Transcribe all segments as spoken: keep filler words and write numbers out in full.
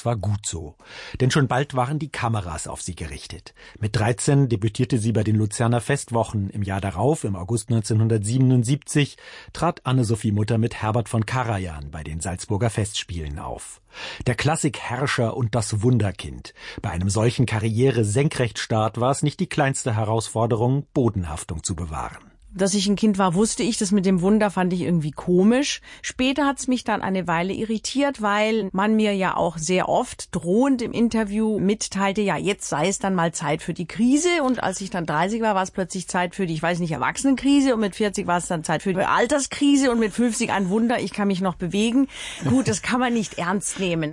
war gut so. Denn schon bald waren die Kameras auf sie gerichtet. Mit dreizehn debütierte sie bei den Luzerner Festwochen. Im Jahr darauf, im August neunzehnhundertsiebenundsiebzig, trat Anne-Sophie Mutter mit Herbert von Karajan bei den Salzburger Festspielen auf. Der Klassikherrscher und das Wunderkind. Bei einem solchen Karriere-Senkrechtstart war es nicht die kleinste Herausforderung, Bodenhaftung zu bewahren. Dass ich ein Kind war, wusste ich. Das mit dem Wunder fand ich irgendwie komisch. Später hat es mich dann eine Weile irritiert, weil man mir ja auch sehr oft drohend im Interview mitteilte, ja, jetzt sei es dann mal Zeit für die Krise. Und als ich dann dreißig war, war es plötzlich Zeit für die, ich weiß nicht, Erwachsenenkrise. Und mit vierzig war es dann Zeit für die Alterskrise. Und mit fünfzig ein Wunder, ich kann mich noch bewegen. Gut, das kann man nicht ernst nehmen.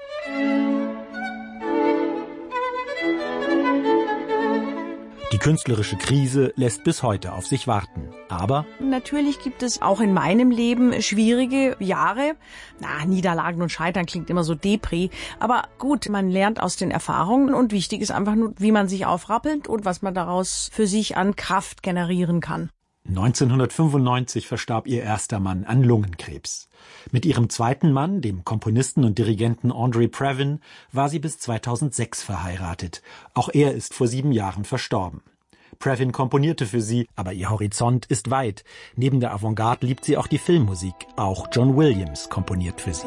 Die künstlerische Krise lässt bis heute auf sich warten. Aber natürlich gibt es auch in meinem Leben schwierige Jahre. Na, Niederlagen und Scheitern klingt immer so Depri. Aber gut, man lernt aus den Erfahrungen und wichtig ist einfach nur, wie man sich aufrappelt und was man daraus für sich an Kraft generieren kann. neunzehnhundertfünfundneunzig verstarb ihr erster Mann an Lungenkrebs. Mit ihrem zweiten Mann, dem Komponisten und Dirigenten Andre Previn, war sie bis zweitausendsechs verheiratet. Auch er ist vor sieben Jahren verstorben. Previn komponierte für sie, aber ihr Horizont ist weit. Neben der Avantgarde liebt sie auch die Filmmusik. Auch John Williams komponiert für sie.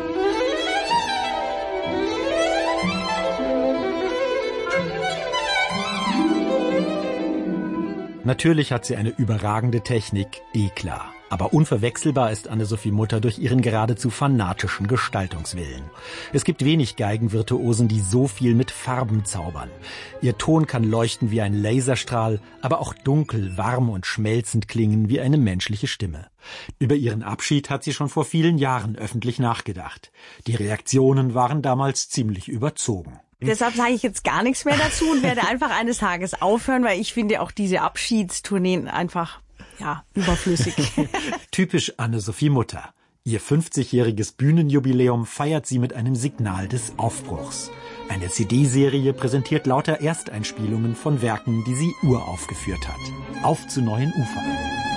Natürlich hat sie eine überragende Technik, eh klar. Aber unverwechselbar ist Anne-Sophie Mutter durch ihren geradezu fanatischen Gestaltungswillen. Es gibt wenig Geigenvirtuosen, die so viel mit Farben zaubern. Ihr Ton kann leuchten wie ein Laserstrahl, aber auch dunkel, warm und schmelzend klingen wie eine menschliche Stimme. Über ihren Abschied hat sie schon vor vielen Jahren öffentlich nachgedacht. Die Reaktionen waren damals ziemlich überzogen. Deshalb sage ich jetzt gar nichts mehr dazu und werde einfach eines Tages aufhören, weil ich finde auch diese Abschiedstourneen einfach, ja, überflüssig. Typisch Anne-Sophie Mutter. Ihr fünfzigjähriges Bühnenjubiläum feiert sie mit einem Signal des Aufbruchs. Eine C D-Serie präsentiert lauter Ersteinspielungen von Werken, die sie uraufgeführt hat. Auf zu neuen Ufern.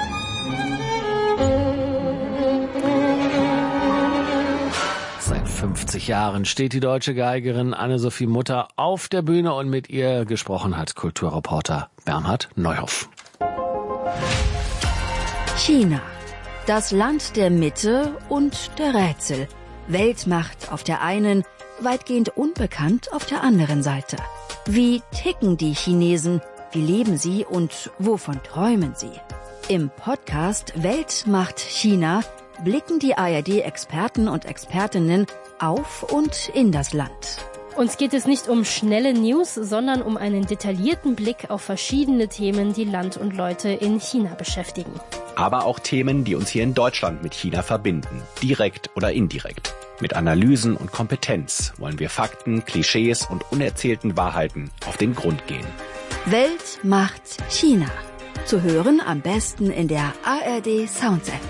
Seit fünfzig Jahren steht die deutsche Geigerin Anne-Sophie Mutter auf der Bühne und mit ihr gesprochen hat Kulturreporter Bernhard Neuhoff. China, das Land der Mitte und der Rätsel. Weltmacht auf der einen, weitgehend unbekannt auf der anderen Seite. Wie ticken die Chinesen? Wie leben sie und wovon träumen sie? Im Podcast Weltmacht China blicken die A R D-Experten und Expertinnen auf und in das Land. Uns geht es nicht um schnelle News, sondern um einen detaillierten Blick auf verschiedene Themen, die Land und Leute in China beschäftigen. Aber auch Themen, die uns hier in Deutschland mit China verbinden, direkt oder indirekt. Mit Analysen und Kompetenz wollen wir Fakten, Klischees und unerzählten Wahrheiten auf den Grund gehen. Weltmacht China. Zu hören am besten in der A R D Sounds App.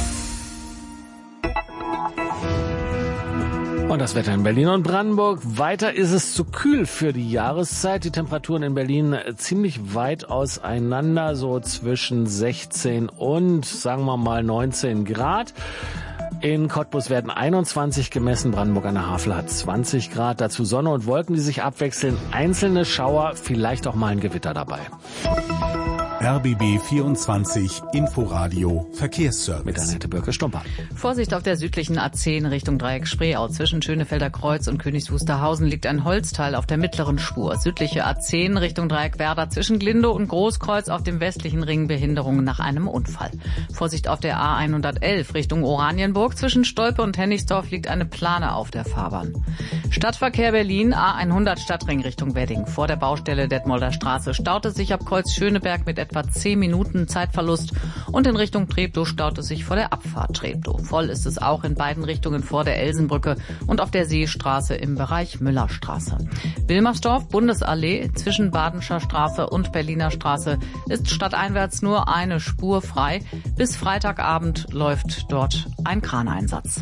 Und das Wetter in Berlin und Brandenburg. Weiter ist es zu kühl für die Jahreszeit. Die Temperaturen in Berlin ziemlich weit auseinander, so zwischen sechzehn und, sagen wir mal, neunzehn Grad. In Cottbus werden einundzwanzig gemessen, Brandenburg an der Havel hat zwanzig Grad. Dazu Sonne und Wolken, die sich abwechseln, einzelne Schauer, vielleicht auch mal ein Gewitter dabei. R B B vierundzwanzig Inforadio Verkehrsservice. Mit Annette Bürke-Stumper. Vorsicht auf der südlichen A zehn Richtung Dreieck Spreeau. Zwischen Schönefelder Kreuz und Königs Wusterhausen liegt ein Holzteil auf der mittleren Spur. Südliche A zehn Richtung Dreieck Werder. Zwischen Glindow und Großkreuz auf dem westlichen Ring Behinderungen nach einem Unfall. Vorsicht auf der A hundertelf Richtung Oranienburg. Zwischen Stolpe und Hennigsdorf liegt eine Plane auf der Fahrbahn. Stadtverkehr Berlin, A hundert Stadtring Richtung Wedding. Vor der Baustelle Detmolder Straße staut es sich ab Kreuz Schöneberg mit etwa zehn Minuten Zeitverlust und in Richtung Treptow staut es sich vor der Abfahrt Treptow. Voll ist es auch in beiden Richtungen vor der Elsenbrücke und auf der Seestraße im Bereich Müllerstraße. Wilmersdorf, Bundesallee zwischen Badenscher Straße und Berliner Straße ist stadteinwärts nur eine Spur frei. Bis Freitagabend läuft dort ein Kraneinsatz.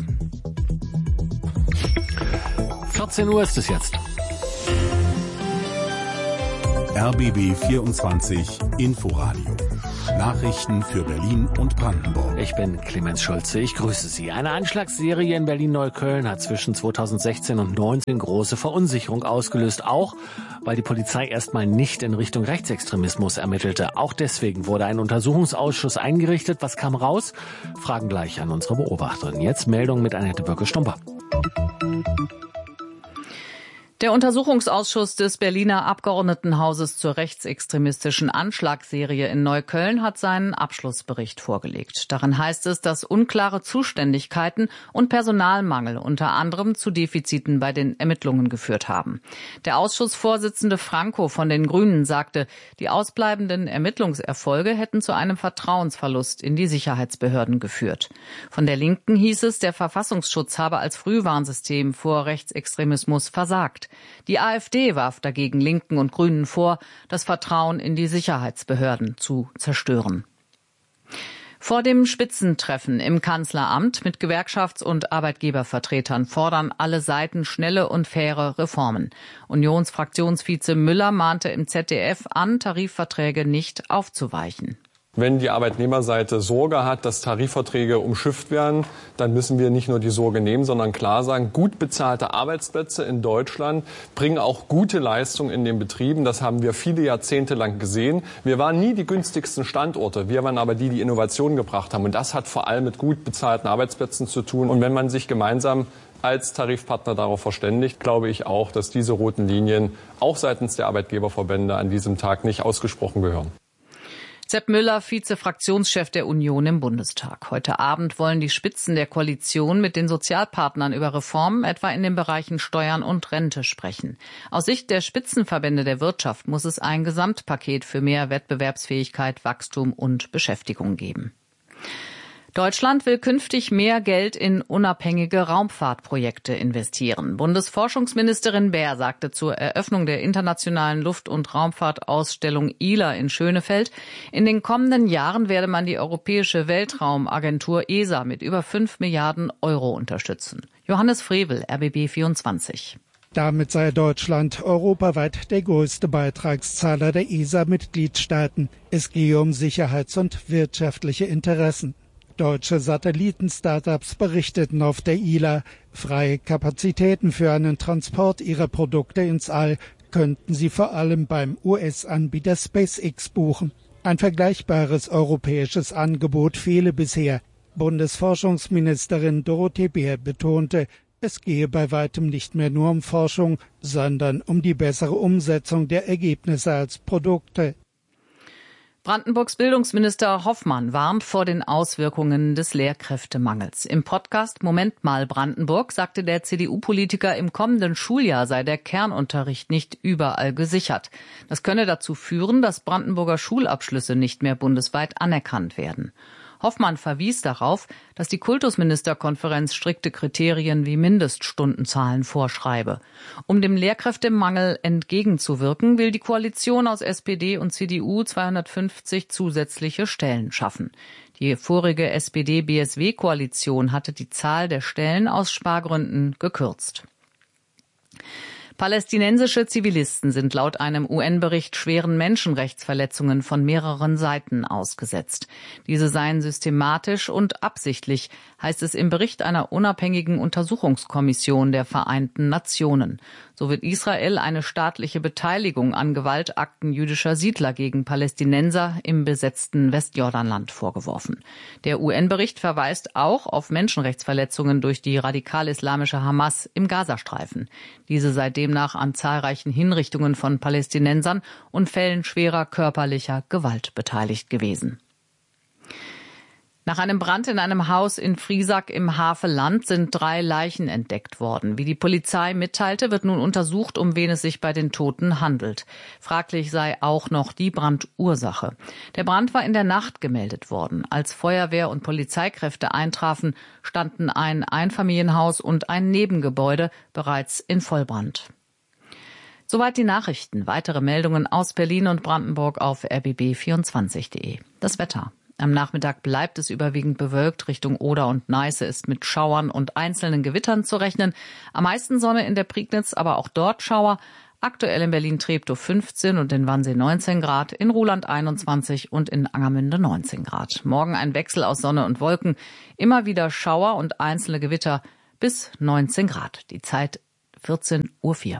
vierzehn Uhr ist es jetzt. R B B vierundzwanzig Inforadio Nachrichten für Berlin und Brandenburg. Ich bin Clemens Schulze, ich grüße Sie. Eine Anschlagsserie in Berlin-Neukölln hat zwischen zweitausendsechzehn und neunzehn große Verunsicherung ausgelöst. Auch, weil die Polizei erstmal nicht in Richtung Rechtsextremismus ermittelte. Auch deswegen wurde ein Untersuchungsausschuss eingerichtet. Was kam raus? Fragen gleich an unsere Beobachterin. Jetzt Meldung mit Annette Bürke-Stumper. Der Untersuchungsausschuss des Berliner Abgeordnetenhauses zur rechtsextremistischen Anschlagsserie in Neukölln hat seinen Abschlussbericht vorgelegt. Darin heißt es, dass unklare Zuständigkeiten und Personalmangel unter anderem zu Defiziten bei den Ermittlungen geführt haben. Der Ausschussvorsitzende Franco von den Grünen sagte, die ausbleibenden Ermittlungserfolge hätten zu einem Vertrauensverlust in die Sicherheitsbehörden geführt. Von der Linken hieß es, der Verfassungsschutz habe als Frühwarnsystem vor Rechtsextremismus versagt. Die AfD warf dagegen Linken und Grünen vor, das Vertrauen in die Sicherheitsbehörden zu zerstören. Vor dem Spitzentreffen im Kanzleramt mit Gewerkschafts- und Arbeitgebervertretern fordern alle Seiten schnelle und faire Reformen. Unionsfraktionsvize Müller mahnte im Z D F an, Tarifverträge nicht aufzuweichen. Wenn die Arbeitnehmerseite Sorge hat, dass Tarifverträge umschifft werden, dann müssen wir nicht nur die Sorge nehmen, sondern klar sagen, gut bezahlte Arbeitsplätze in Deutschland bringen auch gute Leistung in den Betrieben. Das haben wir viele Jahrzehnte lang gesehen. Wir waren nie die günstigsten Standorte. Wir waren aber die, die Innovationen gebracht haben. Und das hat vor allem mit gut bezahlten Arbeitsplätzen zu tun. Und wenn man sich gemeinsam als Tarifpartner darauf verständigt, glaube ich auch, dass diese roten Linien auch seitens der Arbeitgeberverbände an diesem Tag nicht ausgesprochen gehören. Sepp Müller, Vize-Fraktionschef der Union im Bundestag. Heute Abend wollen die Spitzen der Koalition mit den Sozialpartnern über Reformen, etwa in den Bereichen Steuern und Rente, sprechen. Aus Sicht der Spitzenverbände der Wirtschaft muss es ein Gesamtpaket für mehr Wettbewerbsfähigkeit, Wachstum und Beschäftigung geben. Deutschland will künftig mehr Geld in unabhängige Raumfahrtprojekte investieren. Bundesforschungsministerin Baer sagte zur Eröffnung der internationalen Luft- und Raumfahrtausstellung I L A in Schönefeld, in den kommenden Jahren werde man die Europäische Weltraumagentur E S A mit über fünf Milliarden Euro unterstützen. Johannes Frevel, R B B vierundzwanzig. Damit sei Deutschland europaweit der größte Beitragszahler der E S A-Mitgliedstaaten. Es gehe um Sicherheits- und wirtschaftliche Interessen. Deutsche Satelliten-Startups berichteten auf der I L A, freie Kapazitäten für einen Transport ihrer Produkte ins All könnten sie vor allem beim U S-Anbieter SpaceX buchen. Ein vergleichbares europäisches Angebot fehle bisher. Bundesforschungsministerin Dorothee Bär betonte, es gehe bei weitem nicht mehr nur um Forschung, sondern um die bessere Umsetzung der Ergebnisse als Produkte. Brandenburgs Bildungsminister Hoffmann warnt vor den Auswirkungen des Lehrkräftemangels. Im Podcast Moment mal Brandenburg sagte der C D U-Politiker, im kommenden Schuljahr sei der Kernunterricht nicht überall gesichert. Das könne dazu führen, dass Brandenburger Schulabschlüsse nicht mehr bundesweit anerkannt werden. Hoffmann verwies darauf, dass die Kultusministerkonferenz strikte Kriterien wie Mindeststundenzahlen vorschreibe. Um dem Lehrkräftemangel entgegenzuwirken, will die Koalition aus S P D und C D U zweihundertfünfzig zusätzliche Stellen schaffen. Die vorige S P D-B S W-Koalition hatte die Zahl der Stellen aus Spargründen gekürzt. Palästinensische Zivilisten sind laut einem U N-Bericht schweren Menschenrechtsverletzungen von mehreren Seiten ausgesetzt. Diese seien systematisch und absichtlich, heißt es im Bericht einer unabhängigen Untersuchungskommission der Vereinten Nationen. So wird Israel eine staatliche Beteiligung an Gewaltakten jüdischer Siedler gegen Palästinenser im besetzten Westjordanland vorgeworfen. Der U N-Bericht verweist auch auf Menschenrechtsverletzungen durch die radikal-islamische Hamas im Gazastreifen. Diese sei demnach an zahlreichen Hinrichtungen von Palästinensern und Fällen schwerer körperlicher Gewalt beteiligt gewesen. Nach einem Brand in einem Haus in Friesack im Havelland sind drei Leichen entdeckt worden. Wie die Polizei mitteilte, wird nun untersucht, um wen es sich bei den Toten handelt. Fraglich sei auch noch die Brandursache. Der Brand war in der Nacht gemeldet worden. Als Feuerwehr und Polizeikräfte eintrafen, standen ein Einfamilienhaus und ein Nebengebäude bereits in Vollbrand. Soweit die Nachrichten. Weitere Meldungen aus Berlin und Brandenburg auf r b b vierundzwanzig punkt de. Das Wetter. Am Nachmittag bleibt es überwiegend bewölkt. Richtung Oder und Neiße ist mit Schauern und einzelnen Gewittern zu rechnen. Am meisten Sonne in der Prignitz, aber auch dort Schauer. Aktuell in Berlin-Treptow fünfzehn und in Wannsee neunzehn Grad, in Ruhland einundzwanzig und in Angermünde neunzehn Grad. Morgen ein Wechsel aus Sonne und Wolken, immer wieder Schauer und einzelne Gewitter bis neunzehn Grad. Die Zeit vierzehn Uhr vier.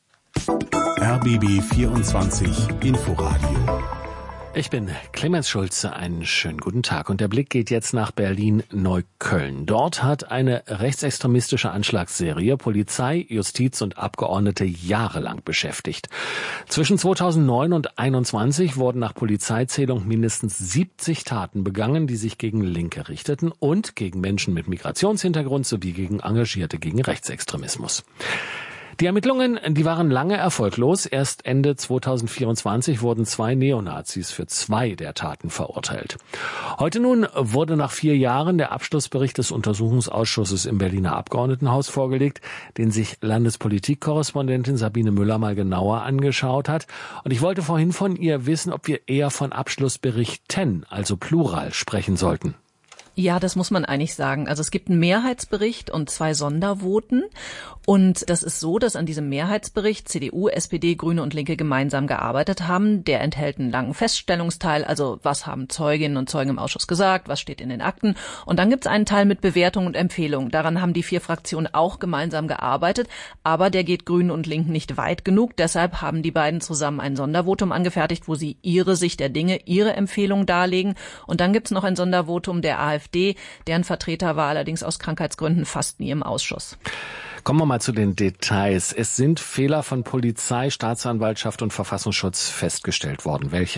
R B B vierundzwanzig Inforadio. Ich bin Clemens Schulze, einen schönen guten Tag. Und der Blick geht jetzt nach Berlin-Neukölln. Dort hat eine rechtsextremistische Anschlagsserie Polizei, Justiz und Abgeordnete jahrelang beschäftigt. Zwischen zweitausendneun und einundzwanzig wurden nach Polizeizählung mindestens siebzig Taten begangen, die sich gegen Linke richteten und gegen Menschen mit Migrationshintergrund sowie gegen Engagierte gegen Rechtsextremismus. Die Ermittlungen, die waren lange erfolglos. Erst Ende zweitausendvierundzwanzig wurden zwei Neonazis für zwei der Taten verurteilt. Heute nun wurde nach vier Jahren der Abschlussbericht des Untersuchungsausschusses im Berliner Abgeordnetenhaus vorgelegt, den sich Landespolitikkorrespondentin Sabine Müller mal genauer angeschaut hat. Und ich wollte vorhin von ihr wissen, ob wir eher von Abschlussberichten, also Plural, sprechen sollten. Ja, das muss man eigentlich sagen. Also es gibt einen Mehrheitsbericht und zwei Sondervoten. Und das ist so, dass an diesem Mehrheitsbericht C D U, S P D, Grüne und Linke gemeinsam gearbeitet haben. Der enthält einen langen Feststellungsteil, also was haben Zeuginnen und Zeugen im Ausschuss gesagt, was steht in den Akten. Und dann gibt es einen Teil mit Bewertung und Empfehlung. Daran haben die vier Fraktionen auch gemeinsam gearbeitet. Aber der geht Grünen und Linken nicht weit genug. Deshalb haben die beiden zusammen ein Sondervotum angefertigt, wo sie ihre Sicht der Dinge, ihre Empfehlung darlegen. Und dann gibt es noch ein Sondervotum der AfD. Deren Vertreter war allerdings aus Krankheitsgründen fast nie im Ausschuss. Kommen wir mal zu den Details. Es sind Fehler von Polizei, Staatsanwaltschaft und Verfassungsschutz festgestellt worden. Welche?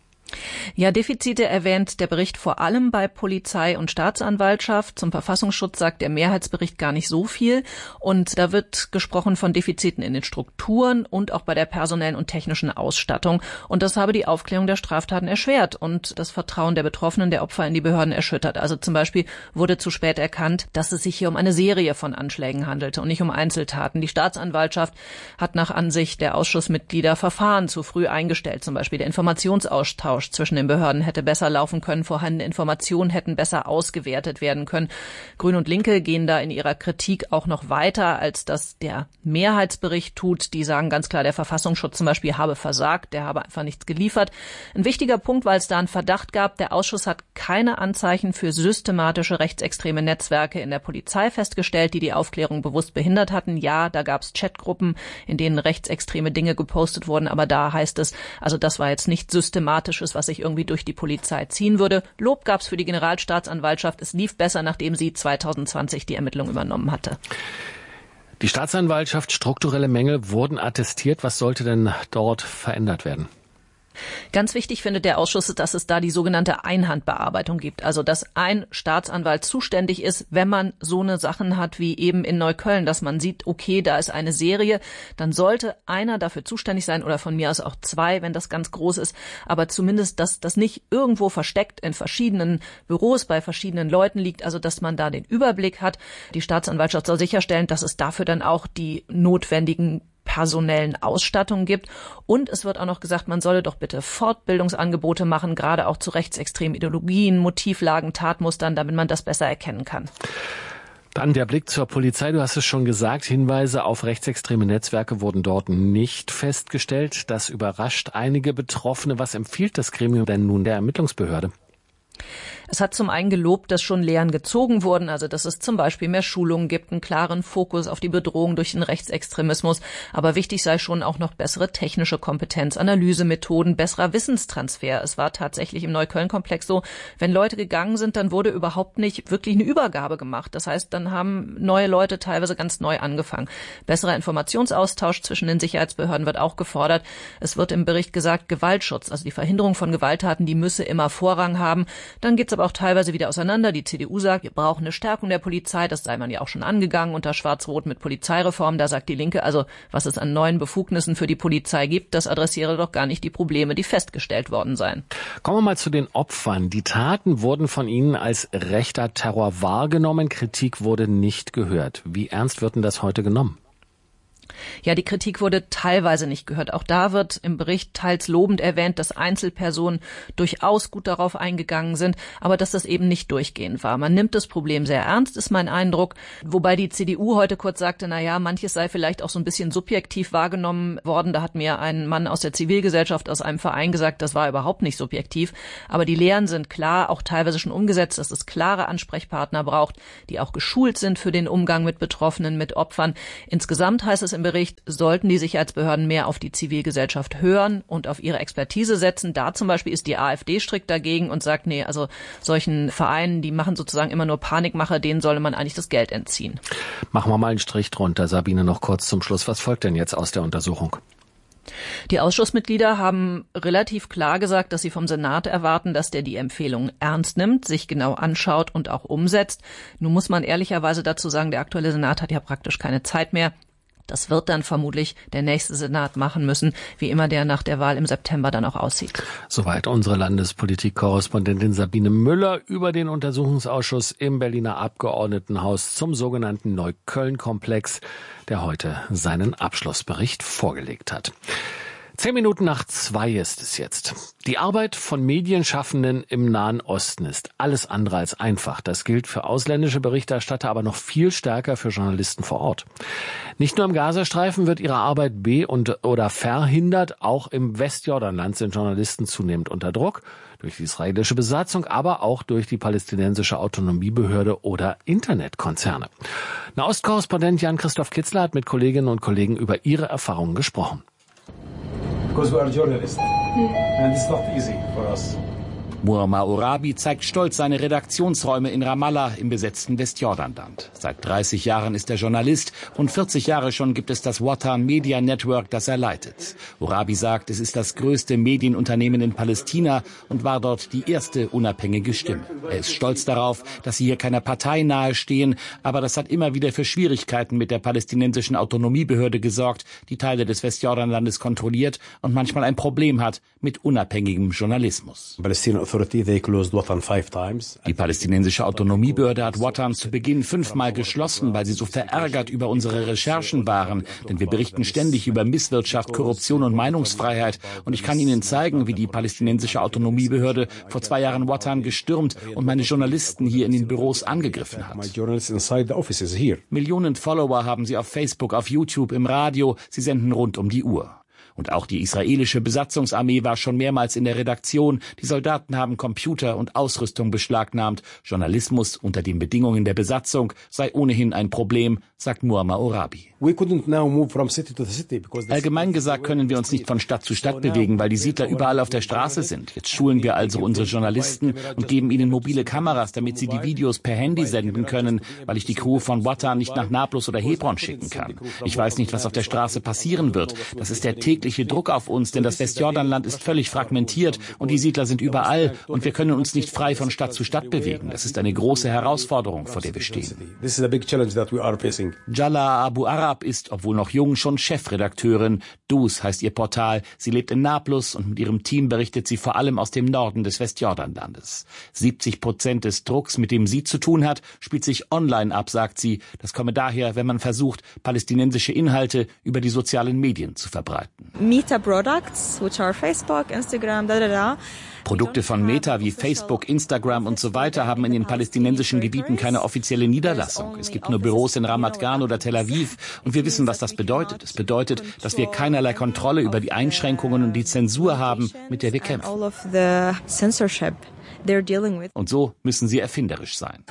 Ja, Defizite erwähnt der Bericht vor allem bei Polizei und Staatsanwaltschaft. Zum Verfassungsschutz sagt der Mehrheitsbericht gar nicht so viel. Und da wird gesprochen von Defiziten in den Strukturen und auch bei der personellen und technischen Ausstattung. Und das habe die Aufklärung der Straftaten erschwert und das Vertrauen der Betroffenen, der Opfer in die Behörden erschüttert. Also zum Beispiel wurde zu spät erkannt, dass es sich hier um eine Serie von Anschlägen handelte und nicht um Einzeltaten. Die Staatsanwaltschaft hat nach Ansicht der Ausschussmitglieder Verfahren zu früh eingestellt. Zum Beispiel der Informationsaustausch zwischen den Behörden hätte besser laufen können, vorhandene Informationen hätten besser ausgewertet werden können. Grüne und Linke gehen da in ihrer Kritik auch noch weiter, als das der Mehrheitsbericht tut. Die sagen ganz klar, der Verfassungsschutz zum Beispiel habe versagt, der habe einfach nichts geliefert. Ein wichtiger Punkt, weil es da einen Verdacht gab, der Ausschuss hat keine Anzeichen für systematische rechtsextreme Netzwerke in der Polizei festgestellt, die die Aufklärung bewusst behindert hatten. Ja, da gab es Chatgruppen, in denen rechtsextreme Dinge gepostet wurden, aber da heißt es, also das war jetzt nicht systematisches, was sich irgendwie durch die Polizei ziehen würde. Lob gab es für die Generalstaatsanwaltschaft. Es lief besser, nachdem sie zweitausendzwanzig die Ermittlung übernommen hatte. Die Staatsanwaltschaft, strukturelle Mängel wurden attestiert. Was sollte denn dort verändert werden? Ganz wichtig findet der Ausschuss, dass es da die sogenannte Einhandbearbeitung gibt. Also, dass ein Staatsanwalt zuständig ist, wenn man so eine Sachen hat wie eben in Neukölln, dass man sieht, okay, da ist eine Serie, dann sollte einer dafür zuständig sein oder von mir aus auch zwei, wenn das ganz groß ist. Aber zumindest, dass das nicht irgendwo versteckt in verschiedenen Büros bei verschiedenen Leuten liegt, also dass man da den Überblick hat. Die Staatsanwaltschaft soll sicherstellen, dass es dafür dann auch die notwendigen personellen Ausstattung gibt. Und es wird auch noch gesagt, man solle doch bitte Fortbildungsangebote machen, gerade auch zu rechtsextremen Ideologien, Motivlagen, Tatmustern, damit man das besser erkennen kann. Dann der Blick zur Polizei. Du hast es schon gesagt, Hinweise auf rechtsextreme Netzwerke wurden dort nicht festgestellt. Das überrascht einige Betroffene. Was empfiehlt das Gremium denn nun der Ermittlungsbehörde? Es hat zum einen gelobt, dass schon Lehren gezogen wurden, also dass es zum Beispiel mehr Schulungen gibt, einen klaren Fokus auf die Bedrohung durch den Rechtsextremismus. Aber wichtig sei schon auch noch bessere technische Kompetenz, Analysemethoden, besserer Wissenstransfer. Es war tatsächlich im Neukölln-Komplex so, wenn Leute gegangen sind, dann wurde überhaupt nicht wirklich eine Übergabe gemacht. Das heißt, dann haben neue Leute teilweise ganz neu angefangen. Besserer Informationsaustausch zwischen den Sicherheitsbehörden wird auch gefordert. Es wird im Bericht gesagt, Gewaltschutz, also die Verhinderung von Gewalttaten, die müsse immer Vorrang haben. Dann geht's aber auch teilweise wieder auseinander. Die C D U sagt, wir brauchen eine Stärkung der Polizei. Das sei man ja auch schon angegangen unter Schwarz-Rot mit Polizeireform. Da sagt die Linke, also was es an neuen Befugnissen für die Polizei gibt, das adressiere doch gar nicht die Probleme, die festgestellt worden seien. Kommen wir mal zu den Opfern. Die Taten wurden von ihnen als rechter Terror wahrgenommen. Kritik wurde nicht gehört. Wie ernst wird denn das heute genommen? Ja, die Kritik wurde teilweise nicht gehört. Auch da wird im Bericht teils lobend erwähnt, dass Einzelpersonen durchaus gut darauf eingegangen sind, aber dass das eben nicht durchgehend war. Man nimmt das Problem sehr ernst, ist mein Eindruck. Wobei die C D U heute kurz sagte, na ja, manches sei vielleicht auch so ein bisschen subjektiv wahrgenommen worden. Da hat mir ein Mann aus der Zivilgesellschaft, aus einem Verein gesagt, das war überhaupt nicht subjektiv. Aber die Lehren sind klar, auch teilweise schon umgesetzt, dass es klare Ansprechpartner braucht, die auch geschult sind für den Umgang mit Betroffenen, mit Opfern. Insgesamt heißt es im Bericht, sollten die Sicherheitsbehörden mehr auf die Zivilgesellschaft hören und auf ihre Expertise setzen. Da zum Beispiel ist die AfD strikt dagegen und sagt, nee, also solchen Vereinen, die machen sozusagen immer nur Panikmache, denen solle man eigentlich das Geld entziehen. Machen wir mal einen Strich drunter. Sabine, noch kurz zum Schluss. Was folgt denn jetzt aus der Untersuchung? Die Ausschussmitglieder haben relativ klar gesagt, dass sie vom Senat erwarten, dass der die Empfehlungen ernst nimmt, sich genau anschaut und auch umsetzt. Nun muss man ehrlicherweise dazu sagen, der aktuelle Senat hat ja praktisch keine Zeit mehr. Das wird dann vermutlich der nächste Senat machen müssen, wie immer der nach der Wahl im September dann auch aussieht. Soweit unsere Landespolitik-Korrespondentin Sabine Müller über den Untersuchungsausschuss im Berliner Abgeordnetenhaus zum sogenannten Neukölln-Komplex, der heute seinen Abschlussbericht vorgelegt hat. Zehn Minuten nach zwei ist es jetzt. Die Arbeit von Medienschaffenden im Nahen Osten ist alles andere als einfach. Das gilt für ausländische Berichterstatter, aber noch viel stärker für Journalisten vor Ort. Nicht nur im Gazastreifen wird ihre Arbeit be- und oder verhindert, auch im Westjordanland sind Journalisten zunehmend unter Druck. Durch die israelische Besatzung, aber auch durch die palästinensische Autonomiebehörde oder Internetkonzerne. Nahostkorrespondent Jan-Christoph Kitzler hat mit Kolleginnen und Kollegen über ihre Erfahrungen gesprochen. Because we are journalists, and it's not easy for us. Muammar Orabi zeigt stolz seine Redaktionsräume in Ramallah im besetzten Westjordanland. Seit dreißig Jahren ist er Journalist und vierzig Jahre schon gibt es das Watan Media Network, das er leitet. Orabi sagt, es ist das größte Medienunternehmen in Palästina und war dort die erste unabhängige Stimme. Er ist stolz darauf, dass sie hier keiner Partei nahestehen, aber das hat immer wieder für Schwierigkeiten mit der palästinensischen Autonomiebehörde gesorgt, die Teile des Westjordanlandes kontrolliert und manchmal ein Problem hat mit unabhängigem Journalismus. Die palästinensische Autonomiebehörde hat Watan zu Beginn fünfmal geschlossen, weil sie so verärgert über unsere Recherchen waren. Denn wir berichten ständig über Misswirtschaft, Korruption und Meinungsfreiheit. Und ich kann Ihnen zeigen, wie die palästinensische Autonomiebehörde vor zwei Jahren Watan gestürmt und meine Journalisten hier in den Büros angegriffen hat. Millionen Follower haben sie auf Facebook, auf YouTube, im Radio. Sie senden rund um die Uhr. Und auch die israelische Besatzungsarmee war schon mehrmals in der Redaktion. Die Soldaten haben Computer und Ausrüstung beschlagnahmt. Journalismus unter den Bedingungen der Besatzung sei ohnehin ein Problem, sagt Muammar Orabi. Allgemein gesagt können wir uns nicht von Stadt zu Stadt bewegen, weil die Siedler überall auf der Straße sind. Jetzt schulen wir also unsere Journalisten und geben ihnen mobile Kameras, damit sie die Videos per Handy senden können, weil ich die Crew von Watan nicht nach Nablus oder Hebron schicken kann. Ich weiß nicht, was auf der Straße passieren wird. Das ist der tägliche Druck auf uns, denn das Westjordanland ist völlig fragmentiert und die Siedler sind überall und wir können uns nicht frei von Stadt zu Stadt bewegen. Das ist eine große Herausforderung, vor der wir stehen. Jallah Abu Arab ist, obwohl noch jung, schon Chefredakteurin. Dus heißt ihr Portal. Sie lebt in Nablus und mit ihrem Team berichtet sie vor allem aus dem Norden des Westjordanlandes. siebzig Prozent des Drucks, mit dem sie zu tun hat, spielt sich online ab, sagt sie. Das komme daher, wenn man versucht, palästinensische Inhalte über die sozialen Medien zu verbreiten. Meta products, which are Facebook, Instagram, da da da. Produkte von Meta wie Facebook, Instagram und so weiter haben in den palästinensischen Gebieten keine offizielle Niederlassung. Es gibt nur Büros in Ramat Gan oder Tel Aviv und wir wissen, was das bedeutet. Es bedeutet, dass wir keinerlei Kontrolle über die Einschränkungen und die Zensur haben, mit der wir kämpfen. Und so müssen sie erfinderisch sein.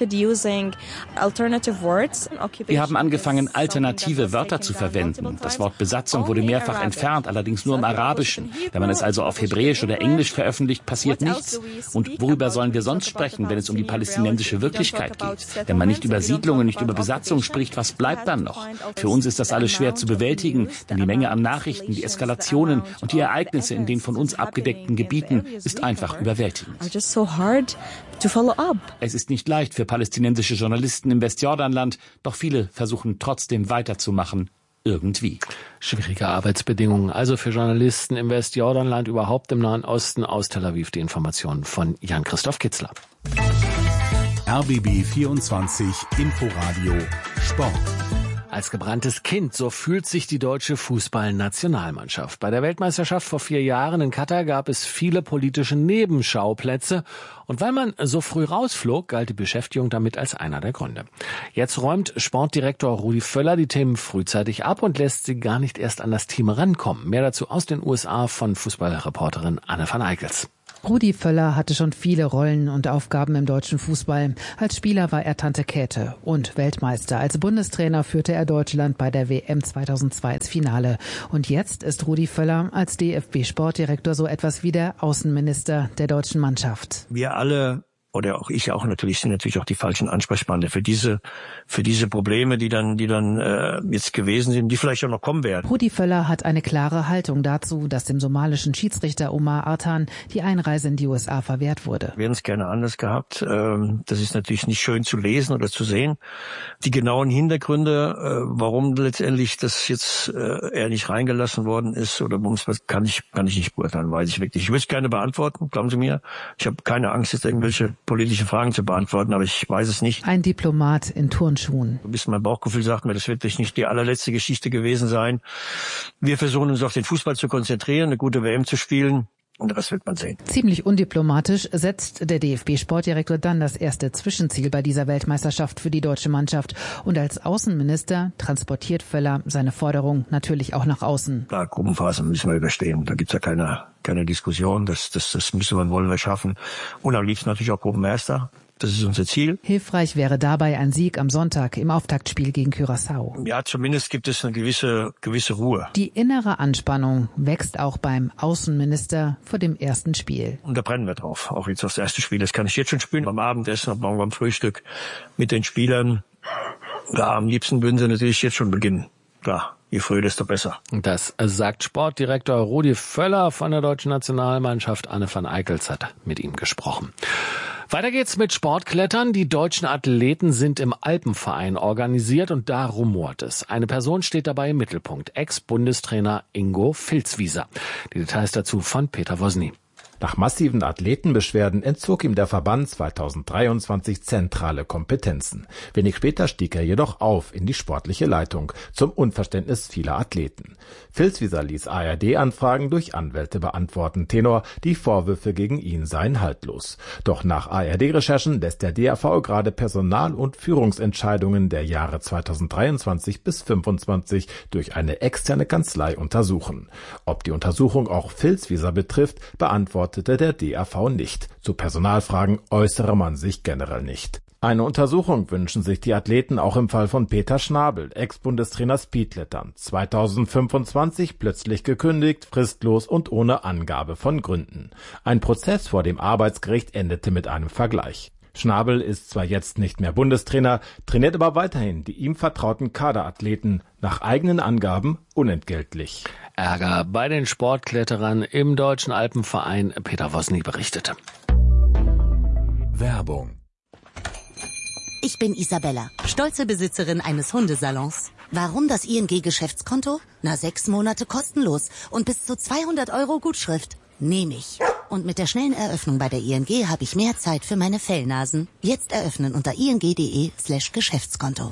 Wir haben angefangen, alternative Wörter zu verwenden. Das Wort Besatzung wurde mehrfach entfernt, allerdings nur im Arabischen. Wenn man es also auf Hebräisch oder Englisch veröffentlicht, passiert nichts. Und worüber sollen wir sonst sprechen, wenn es um die palästinensische Wirklichkeit geht? Wenn man nicht über Siedlungen, nicht über Besatzung spricht, was bleibt dann noch? Für uns ist das alles schwer zu bewältigen, denn die Menge an Nachrichten, die Eskalationen und die Ereignisse in den von uns abgedeckten Gebieten ist einfach überwältigend. Es ist nicht leicht für palästinensische Journalisten im Westjordanland, doch viele versuchen trotzdem weiterzumachen, irgendwie. Schwierige Arbeitsbedingungen also für Journalisten im Westjordanland, überhaupt im Nahen Osten. Aus Tel Aviv die Informationen von Jan-Christoph Kitzler. R B B vierundzwanzig Inforadio Sport. Als gebranntes Kind, so fühlt sich die deutsche Fußballnationalmannschaft. Bei der Weltmeisterschaft vor vier Jahren in Katar gab es viele politische Nebenschauplätze. Und weil man so früh rausflog, galt die Beschäftigung damit als einer der Gründe. Jetzt räumt Sportdirektor Rudi Völler die Themen frühzeitig ab und lässt sie gar nicht erst an das Team rankommen. Mehr dazu aus den U S A von Fußballreporterin Anne van Eickels. Rudi Völler hatte schon viele Rollen und Aufgaben im deutschen Fußball. Als Spieler war er Tante Käthe und Weltmeister. Als Bundestrainer führte er Deutschland bei der W M zweitausendzwei ins Finale. Und jetzt ist Rudi Völler als D F B-Sportdirektor so etwas wie der Außenminister der deutschen Mannschaft. Wir alle, oder auch ich auch natürlich, sind natürlich auch die falschen Ansprechpartner für diese für diese Probleme, die dann die dann äh, jetzt gewesen sind, die vielleicht auch noch kommen werden. Rudi Völler hat eine klare Haltung dazu, dass dem somalischen Schiedsrichter Omar Artan die Einreise in die U S A verwehrt wurde. Wir hätten es gerne anders gehabt. Ähm, das ist natürlich nicht schön zu lesen oder zu sehen. Die genauen Hintergründe, äh, warum letztendlich das jetzt äh, er nicht reingelassen worden ist oder warum es was, kann ich kann ich nicht beurteilen, weiß ich wirklich. Ich würde es gerne beantworten, glauben Sie mir. Ich habe keine Angst, jetzt irgendwelche politische Fragen zu beantworten, aber ich weiß es nicht. Ein Diplomat in Turnschuhen. Ein bisschen mein Bauchgefühl sagt mir, das wird nicht die allerletzte Geschichte gewesen sein. Wir versuchen uns auf den Fußball zu konzentrieren, eine gute W M zu spielen. Und das wird man sehen. Ziemlich undiplomatisch setzt der D F B-Sportdirektor dann das erste Zwischenziel bei dieser Weltmeisterschaft für die deutsche Mannschaft. Und als Außenminister transportiert Völler seine Forderung natürlich auch nach außen. Klar, Gruppenphase müssen wir überstehen. Da gibt's ja keine, keine Diskussion. Das, das, das müssen wir, wollen wir schaffen. Und am liebsten natürlich auch Gruppenerster. Das ist unser Ziel. Hilfreich wäre dabei ein Sieg am Sonntag im Auftaktspiel gegen Curaçao. Ja, zumindest gibt es eine gewisse gewisse Ruhe. Die innere Anspannung wächst auch beim Außenminister vor dem ersten Spiel. Und da brennen wir drauf. Auch jetzt das erste Spiel, das kann ich jetzt schon spielen. Beim Abendessen und morgen beim Frühstück mit den Spielern. Ja, am liebsten würden sie natürlich jetzt schon beginnen. Klar. Je früher, desto besser. Das sagt Sportdirektor Rudi Völler von der deutschen Nationalmannschaft. Anne van Eickels hat mit ihm gesprochen. Weiter geht's mit Sportklettern. Die deutschen Athleten sind im Alpenverein organisiert und da rumort es. Eine Person steht dabei im Mittelpunkt. Ex-Bundestrainer Ingo Vilswieser. Die Details dazu von Peter Wosny. Nach massiven Athletenbeschwerden entzog ihm der Verband zweitausenddreiundzwanzig zentrale Kompetenzen. Wenig später stieg er jedoch auf in die sportliche Leitung, zum Unverständnis vieler Athleten. Vilswieser ließ A R D-Anfragen durch Anwälte beantworten. Tenor, die Vorwürfe gegen ihn seien haltlos. Doch nach A R D-Recherchen lässt der D A V gerade Personal- und Führungsentscheidungen der Jahre zweitausenddreiundzwanzig bis fünfundzwanzig durch eine externe Kanzlei untersuchen. Ob die Untersuchung auch Vilswieser betrifft, beantwortet der D A V nicht. Zu Personalfragen äußere man sich generell nicht. Eine Untersuchung wünschen sich die Athleten auch im Fall von Peter Schnabel, Ex-Bundestrainer Speedklettern. zweitausendfünfundzwanzig plötzlich gekündigt, fristlos und ohne Angabe von Gründen. Ein Prozess vor dem Arbeitsgericht endete mit einem Vergleich. Schnabel ist zwar jetzt nicht mehr Bundestrainer, trainiert aber weiterhin die ihm vertrauten Kaderathleten, nach eigenen Angaben unentgeltlich. Ärger bei den Sportkletterern im Deutschen Alpenverein. Peter Wosny berichtete. Werbung. Ich bin Isabella, stolze Besitzerin eines Hundesalons. Warum das I N G-Geschäftskonto? Na, sechs Monate kostenlos und bis zu zweihundert Euro Gutschrift. Nehme ich. Und mit der schnellen Eröffnung bei der I N G habe ich mehr Zeit für meine Fellnasen. Jetzt eröffnen unter ing.de slash Geschäftskonto.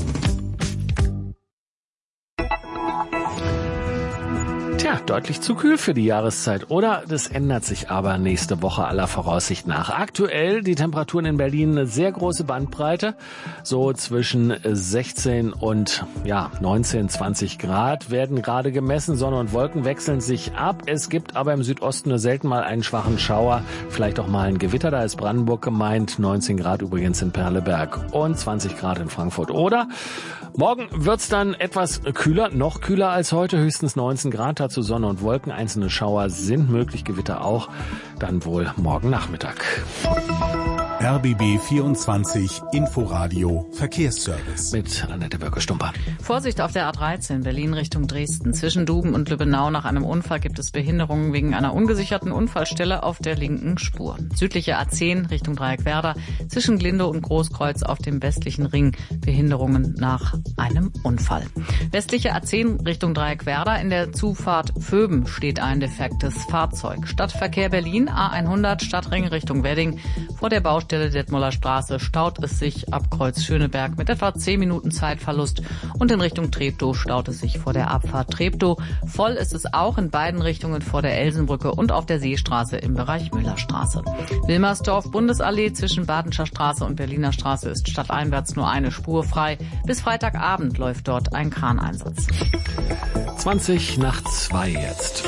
Tja, deutlich zu kühl für die Jahreszeit, oder? Das ändert sich aber nächste Woche aller Voraussicht nach. Aktuell die Temperaturen in Berlin eine sehr große Bandbreite, so zwischen sechzehn und ja neunzehn, zwanzig Grad werden gerade gemessen. Sonne und Wolken wechseln sich ab. Es gibt aber im Südosten nur selten mal einen schwachen Schauer, vielleicht auch mal ein Gewitter. Da ist Brandenburg gemeint, neunzehn Grad übrigens in Perleberg und zwanzig Grad in Frankfurt. Oder morgen wird's dann etwas kühler, noch kühler als heute, höchstens neunzehn Grad. Dazu Sonne und Wolken, einzelne Schauer sind möglich, Gewitter auch, dann wohl morgen Nachmittag. R B B vierundzwanzig Inforadio Verkehrsservice. Mit Annette Böcke-Stumper. Vorsicht auf der A dreizehn Berlin Richtung Dresden. Zwischen Duben und Lübbenau nach einem Unfall gibt es Behinderungen wegen einer ungesicherten Unfallstelle auf der linken Spur. Südliche A zehn Richtung Dreieckwerder. Zwischen Glinde und Großkreuz auf dem westlichen Ring Behinderungen nach einem Unfall. Westliche A zehn Richtung Dreieckwerder. In der Zufahrt Vöben steht ein defektes Fahrzeug. Stadtverkehr Berlin A hundert Stadtring Richtung Wedding. Vor der Baustelle Haltestelle Detmolder Straße staut es sich ab Kreuz Schöneberg mit etwa zehn Minuten Zeitverlust und in Richtung Treptow staut es sich vor der Abfahrt Treptow. Voll ist es auch in beiden Richtungen vor der Elsenbrücke und auf der Seestraße im Bereich Müllerstraße. Wilmersdorf Bundesallee zwischen Badenscher Straße und Berliner Straße ist stadteinwärts nur eine Spur frei. Bis Freitagabend läuft dort ein Kraneinsatz. zwanzig nach zwei jetzt.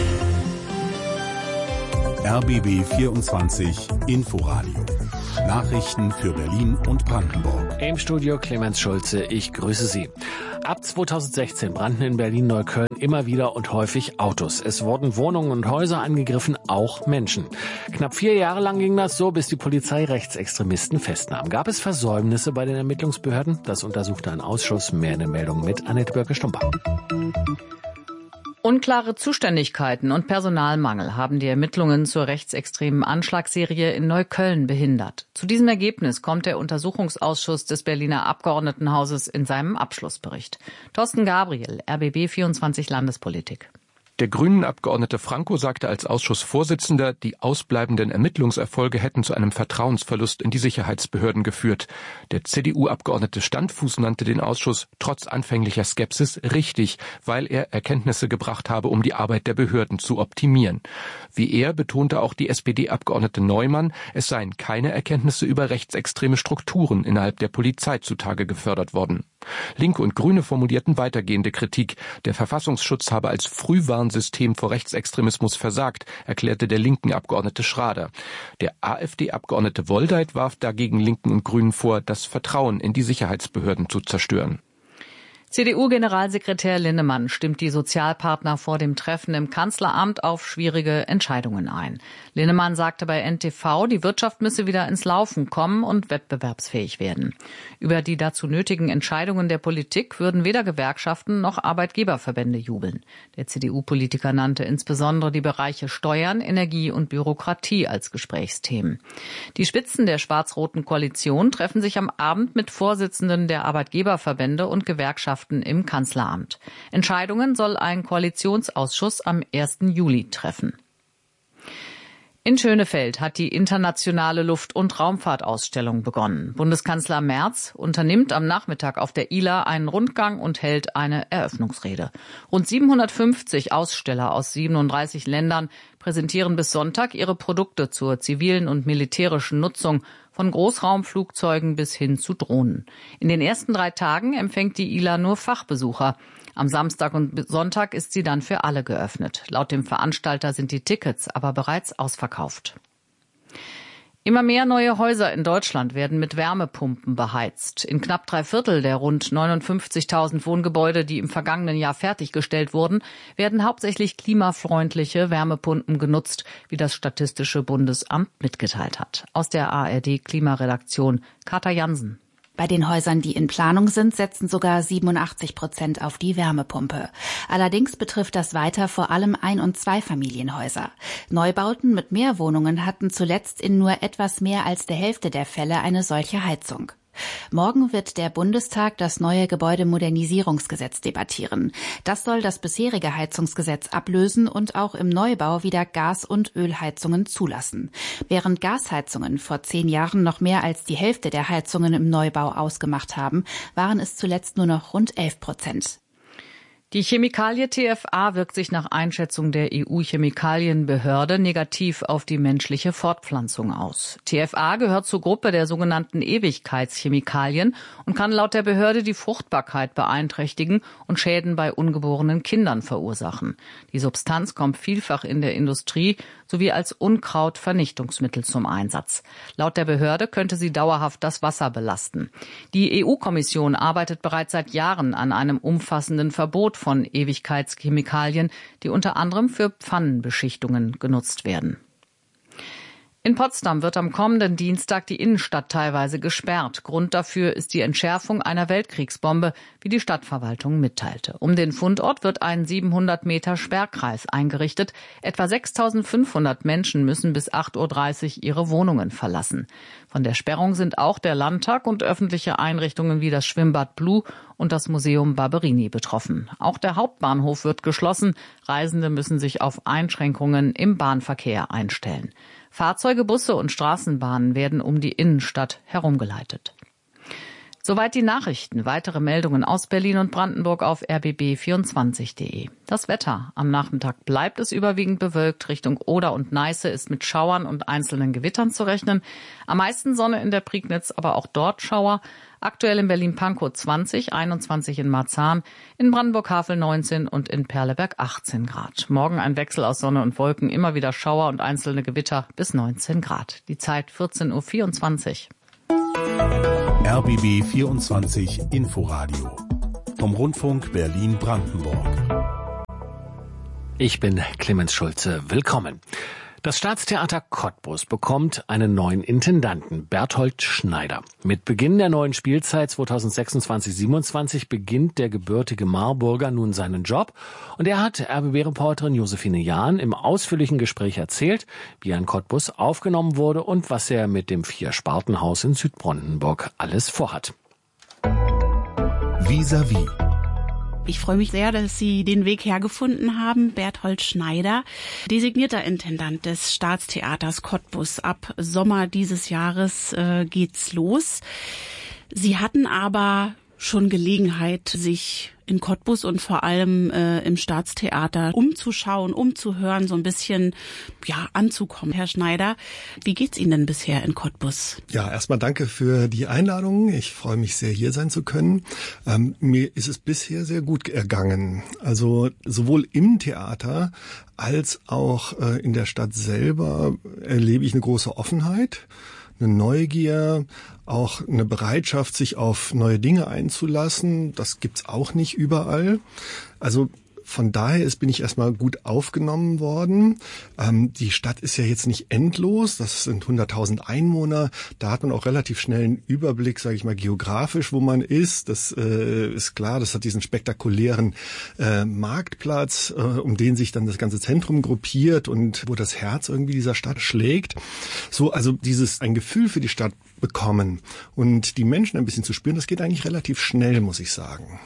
R B B vierundzwanzig Inforadio. Nachrichten für Berlin und Brandenburg. Im Studio Clemens Schulze, ich grüße Sie. Ab zweitausendsechzehn brannten in Berlin-Neukölln immer wieder und häufig Autos. Es wurden Wohnungen und Häuser angegriffen, auch Menschen. Knapp vier Jahre lang ging das so, bis die Polizei Rechtsextremisten festnahm. Gab es Versäumnisse bei den Ermittlungsbehörden? Das untersuchte ein Ausschuss. Mehr in der Meldung mit Annette Börke-Stumper. Unklare Zuständigkeiten und Personalmangel haben die Ermittlungen zur rechtsextremen Anschlagsserie in Neukölln behindert. Zu diesem Ergebnis kommt der Untersuchungsausschuss des Berliner Abgeordnetenhauses in seinem Abschlussbericht. Thorsten Gabriel, R B B vierundzwanzig Landespolitik. Der Grünen-Abgeordnete Franco sagte als Ausschussvorsitzender, die ausbleibenden Ermittlungserfolge hätten zu einem Vertrauensverlust in die Sicherheitsbehörden geführt. Der C D U-Abgeordnete Standfuß nannte den Ausschuss trotz anfänglicher Skepsis richtig, weil er Erkenntnisse gebracht habe, um die Arbeit der Behörden zu optimieren. Wie er betonte auch die S P D-Abgeordnete Neumann, es seien keine Erkenntnisse über rechtsextreme Strukturen innerhalb der Polizei zutage gefördert worden. Linke und Grüne formulierten weitergehende Kritik. Der Verfassungsschutz habe als Frühwarnsystem vor Rechtsextremismus versagt, erklärte der linken Abgeordnete Schrader. Der AfD-Abgeordnete Woldeit warf dagegen Linken und Grünen vor, das Vertrauen in die Sicherheitsbehörden zu zerstören. C D U-Generalsekretär Linnemann stimmt die Sozialpartner vor dem Treffen im Kanzleramt auf schwierige Entscheidungen ein. Linnemann sagte bei N T V, die Wirtschaft müsse wieder ins Laufen kommen und wettbewerbsfähig werden. Über die dazu nötigen Entscheidungen der Politik würden weder Gewerkschaften noch Arbeitgeberverbände jubeln. Der C D U-Politiker nannte insbesondere die Bereiche Steuern, Energie und Bürokratie als Gesprächsthemen. Die Spitzen der schwarz-roten Koalition treffen sich am Abend mit Vorsitzenden der Arbeitgeberverbände und Gewerkschaften im Kanzleramt. Entscheidungen soll ein Koalitionsausschuss am ersten Juli treffen. In Schönefeld hat die internationale Luft- und Raumfahrtausstellung begonnen. Bundeskanzler Merz unternimmt am Nachmittag auf der I L A einen Rundgang und hält eine Eröffnungsrede. Rund siebenhundertfünfzig Aussteller aus siebenunddreißig Ländern präsentieren bis Sonntag ihre Produkte zur zivilen und militärischen Nutzung, von Großraumflugzeugen bis hin zu Drohnen. In den ersten drei Tagen empfängt die I L A nur Fachbesucher. Am Samstag und Sonntag ist sie dann für alle geöffnet. Laut dem Veranstalter sind die Tickets aber bereits ausverkauft. Immer mehr neue Häuser in Deutschland werden mit Wärmepumpen beheizt. In knapp drei Viertel der rund neunundfünfzigtausend Wohngebäude, die im vergangenen Jahr fertiggestellt wurden, werden hauptsächlich klimafreundliche Wärmepumpen genutzt, wie das Statistische Bundesamt mitgeteilt hat. Aus der A R D-Klimaredaktion Katha Jansen. Bei den Häusern, die in Planung sind, setzen sogar siebenundachtzig Prozent auf die Wärmepumpe. Allerdings betrifft das weiter vor allem Ein- und Zweifamilienhäuser. Neubauten mit mehr Wohnungen hatten zuletzt in nur etwas mehr als der Hälfte der Fälle eine solche Heizung. Morgen wird der Bundestag das neue Gebäudemodernisierungsgesetz debattieren. Das soll das bisherige Heizungsgesetz ablösen und auch im Neubau wieder Gas- und Ölheizungen zulassen. Während Gasheizungen vor zehn Jahren noch mehr als die Hälfte der Heizungen im Neubau ausgemacht haben, waren es zuletzt nur noch rund elf Prozent. Die Chemikalie T F A wirkt sich nach Einschätzung der E U-Chemikalienbehörde negativ auf die menschliche Fortpflanzung aus. T F A gehört zur Gruppe der sogenannten Ewigkeitschemikalien und kann laut der Behörde die Fruchtbarkeit beeinträchtigen und Schäden bei ungeborenen Kindern verursachen. Die Substanz kommt vielfach in der Industrie sowie als Unkrautvernichtungsmittel zum Einsatz. Laut der Behörde könnte sie dauerhaft das Wasser belasten. Die E U-Kommission arbeitet bereits seit Jahren an einem umfassenden Verbot von Ewigkeitschemikalien, die unter anderem für Pfannenbeschichtungen genutzt werden. In Potsdam wird am kommenden Dienstag die Innenstadt teilweise gesperrt. Grund dafür ist die Entschärfung einer Weltkriegsbombe, wie die Stadtverwaltung mitteilte. Um den Fundort wird ein siebenhundert Meter Sperrkreis eingerichtet. Etwa sechstausendfünfhundert Menschen müssen bis acht Uhr dreißig ihre Wohnungen verlassen. Von der Sperrung sind auch der Landtag und öffentliche Einrichtungen wie das Schwimmbad Blue und das Museum Barberini betroffen. Auch der Hauptbahnhof wird geschlossen. Reisende müssen sich auf Einschränkungen im Bahnverkehr einstellen. Fahrzeuge, Busse und Straßenbahnen werden um die Innenstadt herumgeleitet. Soweit die Nachrichten. Weitere Meldungen aus Berlin und Brandenburg auf r b b vierundzwanzig punkt de. Das Wetter. Am Nachmittag bleibt es überwiegend bewölkt. Richtung Oder und Neiße ist mit Schauern und einzelnen Gewittern zu rechnen. Am meisten Sonne in der Prignitz, aber auch dort Schauer. Aktuell in Berlin-Pankow zwanzig, einundzwanzig in Marzahn, in Brandenburg-Havel neunzehn und in Perleberg achtzehn Grad. Morgen ein Wechsel aus Sonne und Wolken, immer wieder Schauer und einzelne Gewitter bis neunzehn Grad. Die Zeit vierzehn Uhr vierundzwanzig. R B B vierundzwanzig Inforadio vom Rundfunk Berlin-Brandenburg. Ich bin Clemens Schulze. Willkommen. Das Staatstheater Cottbus bekommt einen neuen Intendanten, Berthold Schneider. Mit Beginn der neuen Spielzeit zweitausendsechsundzwanzig siebenundzwanzig beginnt der gebürtige Marburger nun seinen Job. Und er hat R B B-Reporterin Josephine Jahn im ausführlichen Gespräch erzählt, wie er in Cottbus aufgenommen wurde und was er mit dem Vier-Spartenhaus in Südbrandenburg alles vorhat. Vis-à-vis. Ich freue mich sehr, dass Sie den Weg hergefunden haben. Berthold Schneider, designierter Intendant des Staatstheaters Cottbus. Ab Sommer dieses Jahres äh, geht's los. Sie hatten aber schon Gelegenheit, sich in Cottbus und vor allem äh, im Staatstheater umzuschauen, umzuhören, so ein bisschen ja anzukommen. Herr Schneider, wie geht's Ihnen denn bisher in Cottbus? Ja, erstmal danke für die Einladung. Ich freue mich sehr, hier sein zu können. Ähm, mir ist es bisher sehr gut ergangen. Also sowohl im Theater als auch äh, in der Stadt selber erlebe ich eine große Offenheit, eine Neugier, auch eine Bereitschaft, sich auf neue Dinge einzulassen. Das gibt's auch nicht überall. Also von daher ist, bin ich erstmal gut aufgenommen worden. Ähm, die Stadt ist ja jetzt nicht endlos. Das sind hunderttausend Einwohner. Da hat man auch relativ schnell einen Überblick, sage ich mal, geografisch, wo man ist. Das äh, ist klar. Das hat diesen spektakulären äh, Marktplatz, äh, um den sich dann das ganze Zentrum gruppiert und wo das Herz irgendwie dieser Stadt schlägt. So, also dieses ein Gefühl für die Stadt bekommen und die Menschen ein bisschen zu spüren, das geht eigentlich relativ schnell, muss ich sagen.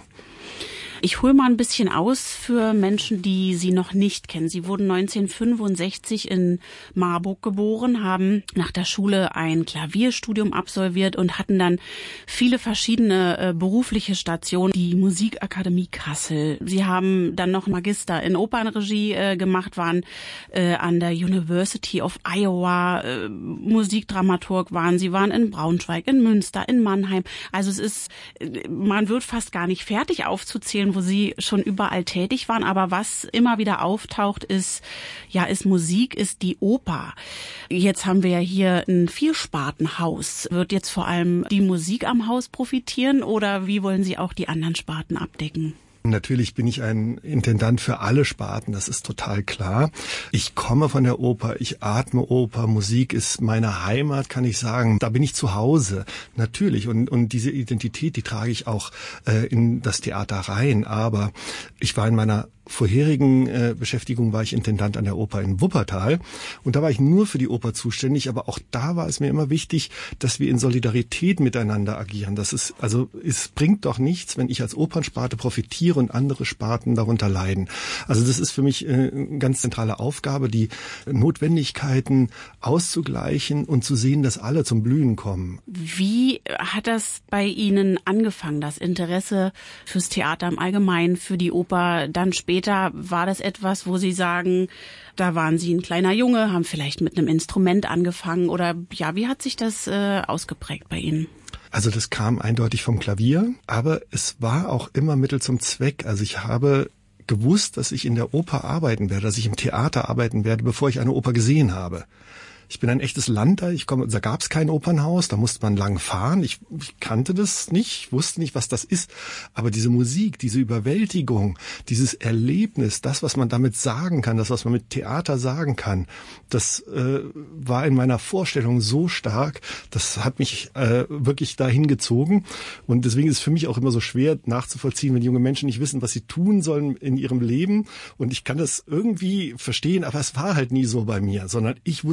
Ich hole mal ein bisschen aus für Menschen, die Sie noch nicht kennen. Sie wurden neunzehnhundertfünfundsechzig in Marburg geboren, haben nach der Schule ein Klavierstudium absolviert und hatten dann viele verschiedene äh, berufliche Stationen. Die Musikakademie Kassel. Sie haben dann noch Magister in Opernregie äh, gemacht, waren äh, an der University of Iowa, äh, Musikdramaturg waren Sie, waren in Braunschweig, in Münster, in Mannheim. Also es ist, man wird fast gar nicht fertig aufzuzählen, wo Sie schon überall tätig waren. Aber was immer wieder auftaucht, ist, ja, ist Musik, ist die Oper. Jetzt haben wir ja hier ein Vierspartenhaus. Wird jetzt vor allem die Musik am Haus profitieren oder wie wollen Sie auch die anderen Sparten abdecken? Natürlich bin ich ein Intendant für alle Sparten, das ist total klar. Ich komme von der Oper, ich atme Oper, Musik ist meine Heimat, kann ich sagen. Da bin ich zu Hause, natürlich. Und, und diese Identität, die trage ich auch äh, in das Theater rein. Aber ich war in meiner vorherigen äh, Beschäftigung war ich Intendant an der Oper in Wuppertal und da war ich nur für die Oper zuständig, aber auch da war es mir immer wichtig, dass wir in Solidarität miteinander agieren. Das ist, also es bringt doch nichts, wenn ich als Opernsparte profitiere und andere Sparten darunter leiden. Also das ist für mich äh, eine ganz zentrale Aufgabe, die Notwendigkeiten auszugleichen und zu sehen, dass alle zum Blühen kommen. Wie hat das bei Ihnen angefangen, das Interesse fürs Theater im Allgemeinen, für die Oper dann später? Später war das etwas, wo Sie sagen, da waren Sie ein kleiner Junge, haben vielleicht mit einem Instrument angefangen oder ja, wie hat sich das äh, ausgeprägt bei Ihnen? Also das kam eindeutig vom Klavier, aber es war auch immer Mittel zum Zweck. Also ich habe gewusst, dass ich in der Oper arbeiten werde, dass ich im Theater arbeiten werde, bevor ich eine Oper gesehen habe. Ich bin ein echtes Lander, ich komme, da gab es kein Opernhaus, da musste man lang fahren. Ich, ich kannte das nicht, wusste nicht, was das ist. Aber diese Musik, diese Überwältigung, dieses Erlebnis, das, was man damit sagen kann, das, was man mit Theater sagen kann, das äh, war in meiner Vorstellung so stark, das hat mich äh, wirklich dahin gezogen. Und deswegen ist es für mich auch immer so schwer nachzuvollziehen, wenn junge Menschen nicht wissen, was sie tun sollen in ihrem Leben. Und ich kann das irgendwie verstehen, aber es war halt nie so bei mir, sondern ich wusste immer,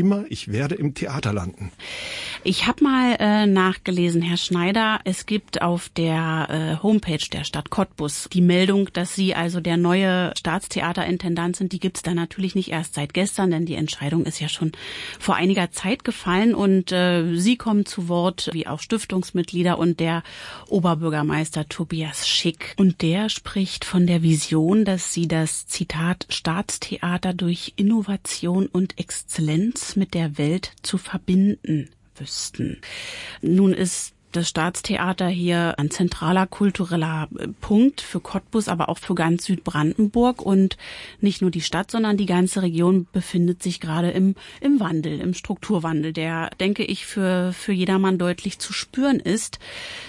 immer, ich werde im Theater landen. Ich habe mal äh, nachgelesen, Herr Schneider, es gibt auf der äh, Homepage der Stadt Cottbus die Meldung, dass Sie also der neue Staatstheaterintendant sind. Die gibt's da natürlich nicht erst seit gestern, denn die Entscheidung ist ja schon vor einiger Zeit gefallen. Und äh, Sie kommen zu Wort, wie auch Stiftungsmitglieder und der Oberbürgermeister Tobias Schick. Und der spricht von der Vision, dass Sie das, Zitat, Staatstheater durch Innovation und Exzellenz mit der Welt zu verbinden wüssten. Nun ist das Staatstheater hier ein zentraler kultureller Punkt für Cottbus, aber auch für ganz Südbrandenburg. Und nicht nur die Stadt, sondern die ganze Region befindet sich gerade im, im Wandel, im Strukturwandel, der, denke ich, für, für jedermann deutlich zu spüren ist.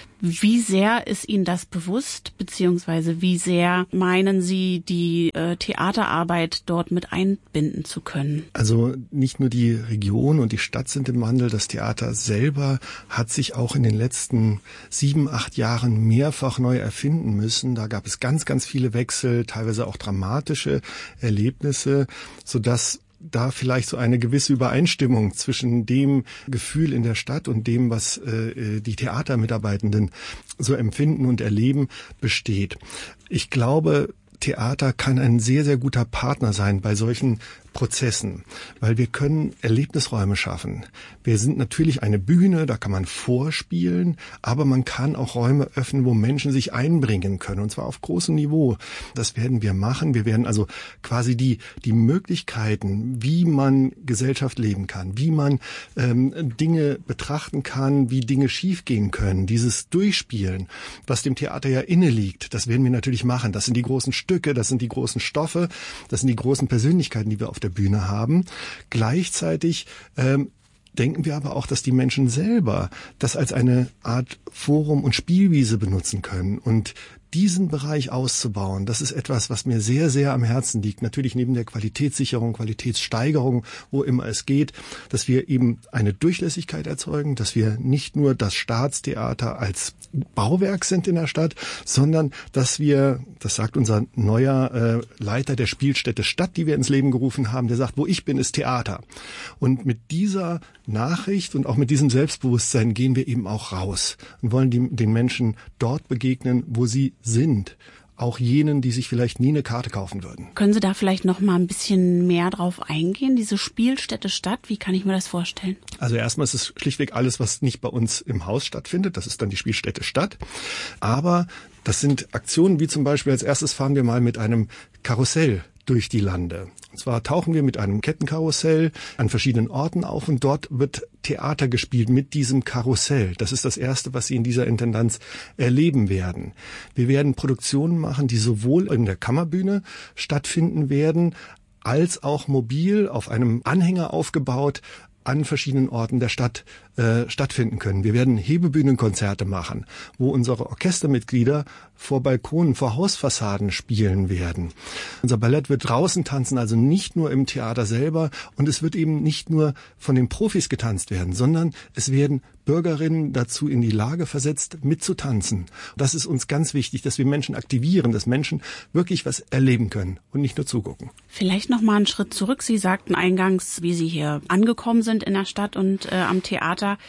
Wie sehr ist Ihnen das bewusst, beziehungsweise wie sehr meinen Sie, die äh, Theaterarbeit dort mit einbinden zu können? Also nicht nur die Region und die Stadt sind im Wandel, das Theater selber hat sich auch in den letzten sieben, acht Jahren mehrfach neu erfinden müssen. Da gab es ganz, ganz viele Wechsel, teilweise auch dramatische Erlebnisse, sodass da vielleicht so eine gewisse Übereinstimmung zwischen dem Gefühl in der Stadt und dem, was äh, die Theatermitarbeitenden so empfinden und erleben, besteht. Ich glaube, Theater kann ein sehr, sehr guter Partner sein bei solchen Prozessen, weil wir können Erlebnisräume schaffen. Wir sind natürlich eine Bühne, da kann man vorspielen, aber man kann auch Räume öffnen, wo Menschen sich einbringen können, und zwar auf großem Niveau. Das werden wir machen. Wir werden also quasi die die Möglichkeiten, wie man Gesellschaft leben kann, wie man ähm, Dinge betrachten kann, wie Dinge schiefgehen können, dieses Durchspielen, was dem Theater ja inne liegt, das werden wir natürlich machen. Das sind die großen Stücke, das sind die großen Stoffe, das sind die großen Persönlichkeiten, die wir auf der Bühne haben. Gleichzeitig ähm, denken wir aber auch, dass die Menschen selber das als eine Art Forum und Spielwiese benutzen können. Und diesen Bereich auszubauen, das ist etwas, was mir sehr, sehr am Herzen liegt. Natürlich neben der Qualitätssicherung, Qualitätssteigerung, wo immer es geht, dass wir eben eine Durchlässigkeit erzeugen, dass wir nicht nur das Staatstheater als Bauwerk sind in der Stadt, sondern dass wir, das sagt unser neuer äh, Leiter der Spielstätte Stadt, die wir ins Leben gerufen haben, der sagt, wo ich bin, ist Theater. Und mit dieser Nachricht und auch mit diesem Selbstbewusstsein gehen wir eben auch raus und wollen die, den Menschen dort begegnen, wo sie sind. Auch jenen, die sich vielleicht nie eine Karte kaufen würden. Können Sie da vielleicht noch mal ein bisschen mehr drauf eingehen? Diese Spielstätte Stadt, wie kann ich mir das vorstellen? Also erstmal ist es schlichtweg alles, was nicht bei uns im Haus stattfindet. Das ist dann die Spielstätte Stadt. Aber das sind Aktionen wie zum Beispiel, als erstes fahren wir mal mit einem Karussell durch die Lande. Und zwar tauchen wir mit einem Kettenkarussell an verschiedenen Orten auf und dort wird Theater gespielt mit diesem Karussell. Das ist das Erste, was Sie in dieser Intendanz erleben werden. Wir werden Produktionen machen, die sowohl in der Kammerbühne stattfinden werden, als auch mobil auf einem Anhänger aufgebaut an verschiedenen Orten der Stadt äh, stattfinden können. Wir werden Hebebühnenkonzerte machen, wo unsere Orchestermitglieder vor Balkonen, vor Hausfassaden spielen werden. Unser Ballett wird draußen tanzen, also nicht nur im Theater selber. Und es wird eben nicht nur von den Profis getanzt werden, sondern es werden Bürgerinnen dazu in die Lage versetzt, mitzutanzen. Das ist uns ganz wichtig, dass wir Menschen aktivieren, dass Menschen wirklich was erleben können und nicht nur zugucken. Vielleicht noch mal einen Schritt zurück. Sie sagten eingangs, wie Sie hier angekommen sind in der Stadt und äh, am Theater.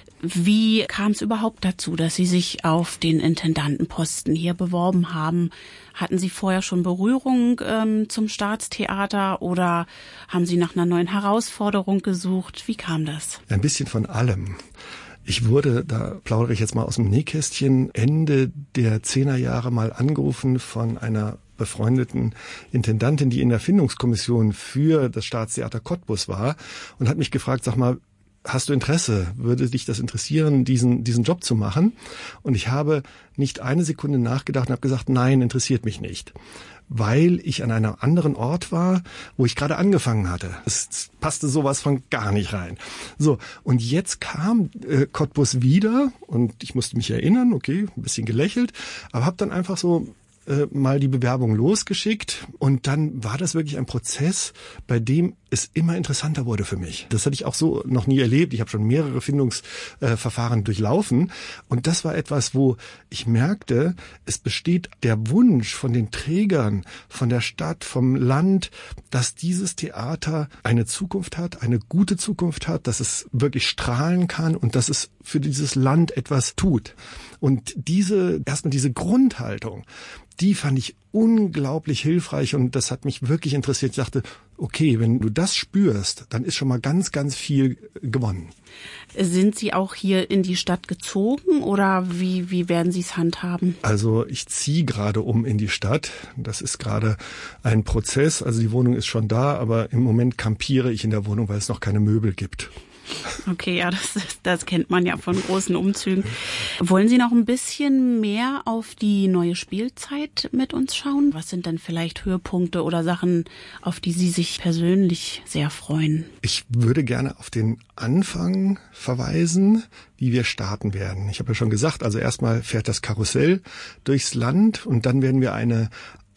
Wie kam es überhaupt dazu, dass Sie sich auf den Intendantenposten hier beworben haben? Hatten Sie vorher schon Berührung ähm, zum Staatstheater oder haben Sie nach einer neuen Herausforderung gesucht? Wie kam das? Ein bisschen von allem. Ich wurde, da plaudere ich jetzt mal aus dem Nähkästchen, Ende der Zehnerjahre mal angerufen von einer befreundeten Intendantin, die in der Findungskommission für das Staatstheater Cottbus war und hat mich gefragt, sag mal, hast du Interesse? Würde dich das interessieren, diesen diesen Job zu machen? Und ich habe nicht eine Sekunde nachgedacht und habe gesagt, nein, interessiert mich nicht. Weil ich an einem anderen Ort war, wo ich gerade angefangen hatte. Es passte sowas von gar nicht rein. So, und jetzt kam äh, Cottbus wieder und ich musste mich erinnern, okay, ein bisschen gelächelt, aber habe dann einfach so äh, mal die Bewerbung losgeschickt und dann war das wirklich ein Prozess, bei dem es immer interessanter wurde für mich. Das hatte ich auch so noch nie erlebt. Ich habe schon mehrere Findungsverfahren äh, durchlaufen und das war etwas, wo ich merkte, es besteht der Wunsch von den Trägern, von der Stadt, vom Land, dass dieses Theater eine Zukunft hat, eine gute Zukunft hat, dass es wirklich strahlen kann und dass es für dieses Land etwas tut. Und diese, erstmal diese Grundhaltung, die fand ich unglaublich hilfreich und das hat mich wirklich interessiert. Ich dachte, okay, wenn du das spürst, dann ist schon mal ganz, ganz viel gewonnen. Sind Sie auch hier in die Stadt gezogen oder wie, wie werden Sie es handhaben? Also ich ziehe gerade um in die Stadt. Das ist gerade ein Prozess. Also die Wohnung ist schon da, aber im Moment campiere ich in der Wohnung, weil es noch keine Möbel gibt. Okay, ja, das, das kennt man ja von großen Umzügen. Wollen Sie noch ein bisschen mehr auf die neue Spielzeit mit uns schauen? Was sind denn vielleicht Höhepunkte oder Sachen, auf die Sie sich persönlich sehr freuen? Ich würde gerne auf den Anfang verweisen, wie wir starten werden. Ich habe ja schon gesagt, also erstmal fährt das Karussell durchs Land und dann werden wir eine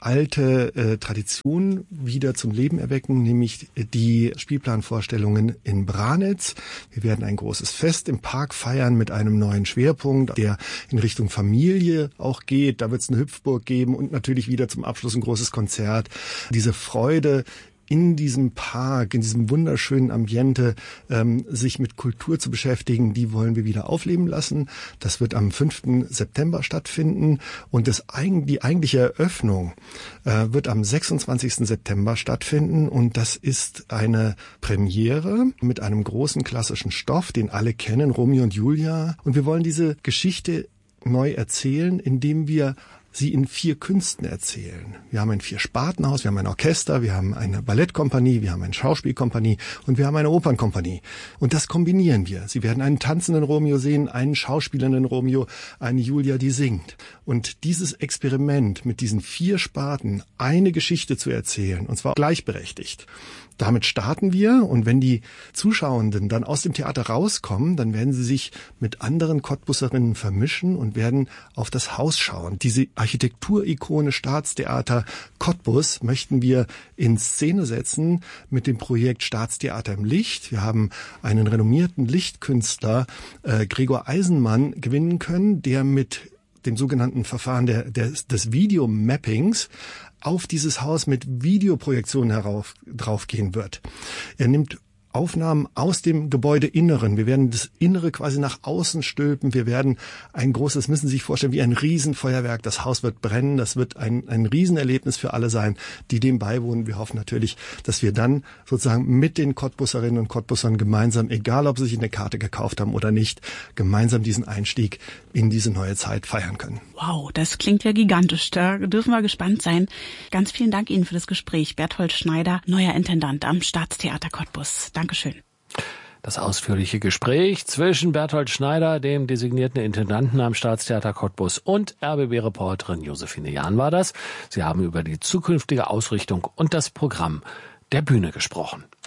alte äh, Tradition wieder zum Leben erwecken, nämlich die Spielplanvorstellungen in Branitz. Wir werden ein großes Fest im Park feiern mit einem neuen Schwerpunkt, der in Richtung Familie auch geht. Da wird es eine Hüpfburg geben und natürlich wieder zum Abschluss ein großes Konzert. Diese Freude in diesem Park, in diesem wunderschönen Ambiente, ähm, sich mit Kultur zu beschäftigen, die wollen wir wieder aufleben lassen. Das wird am fünften September stattfinden und das, die eigentliche Eröffnung äh, wird am sechsundzwanzigsten September stattfinden und das ist eine Premiere mit einem großen klassischen Stoff, den alle kennen, Romeo und Julia. Und wir wollen diese Geschichte neu erzählen, indem wir sie in vier Künsten erzählen. Wir haben ein Vier-Spartenhaus, wir haben ein Orchester, wir haben eine Ballettkompanie, wir haben eine Schauspielkompanie und wir haben eine Opernkompanie. Und das kombinieren wir. Sie werden einen tanzenden Romeo sehen, einen schauspielenden Romeo, eine Julia, die singt. Und dieses Experiment mit diesen vier Sparten, eine Geschichte zu erzählen, und zwar gleichberechtigt, damit starten wir und wenn die Zuschauenden dann aus dem Theater rauskommen, dann werden sie sich mit anderen Cottbusserinnen vermischen und werden auf das Haus schauen. Diese Architekturikone Staatstheater Cottbus möchten wir in Szene setzen mit dem Projekt Staatstheater im Licht. Wir haben einen renommierten Lichtkünstler, äh, Gregor Eisenmann, gewinnen können, der mit dem sogenannten Verfahren der, der, des Videomappings auf dieses Haus mit Videoprojektionen herauf, draufgehen wird. Er nimmt Aufnahmen aus dem Gebäudeinneren. Wir werden das Innere quasi nach außen stülpen. Wir werden ein großes, müssen Sie sich vorstellen, wie ein Riesenfeuerwerk. Das Haus wird brennen. Das wird ein, ein Riesenerlebnis für alle sein, die dem beiwohnen. Wir hoffen natürlich, dass wir dann sozusagen mit den Cottbusserinnen und Cottbussern gemeinsam, egal ob sie sich eine Karte gekauft haben oder nicht, gemeinsam diesen Einstieg in diese neue Zeit feiern können. Wow, das klingt ja gigantisch. Da dürfen wir gespannt sein. Ganz vielen Dank Ihnen für das Gespräch. Berthold Schneider, neuer Intendant am Staatstheater Cottbus. Dankeschön. Das ausführliche Gespräch zwischen Berthold Schneider, dem designierten Intendanten am Staatstheater Cottbus, und R B B-Reporterin Josephine Jahn war das. Sie haben über die zukünftige Ausrichtung und das Programm der Bühne gesprochen.